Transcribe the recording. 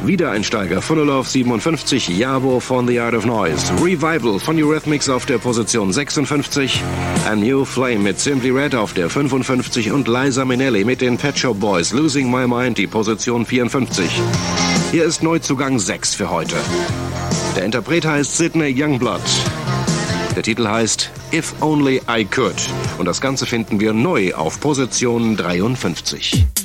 Wiedereinsteiger von Null auf 57, Yabo von The Art of Noise. Revival von Eurythmics auf der Position 56. A New Flame mit Simply Red auf der 55 und Liza Minnelli mit den Pet Shop Boys Losing My Mind, die Position 54. Hier ist Neuzugang 6 für heute. Der Interpret heißt Sydney Youngblood. Der Titel heißt If Only I Could. Und das Ganze finden wir neu auf Position 53.